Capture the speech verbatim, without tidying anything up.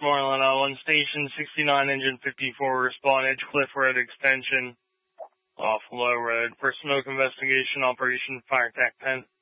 Westmoreland, uh, one station, sixty-nine, engine fifty-four, respond Edgecliff Road extension, off Low Road, for smoke investigation, Operation Fire Tac ten.